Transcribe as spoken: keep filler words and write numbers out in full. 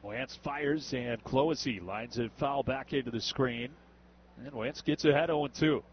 Wentz fires, and Clohessy lines it foul back into the screen. And Wentz gets ahead oh two.